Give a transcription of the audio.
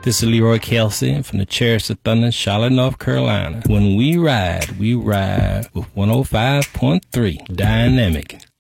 This is Leroy Kelsey from the Chariots of Thunder, Charlotte, North Carolina. When we ride with 105.3 Dynamic.